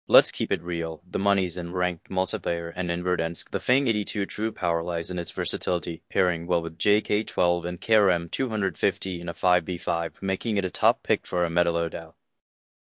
Let's keep it real. The money's in ranked multiplayer and in Verdansk. The Fang 82 true power lies in its versatility, pairing well with JK-12 and KRM 250 in a 5v5, making it a top pick for a meta loadout.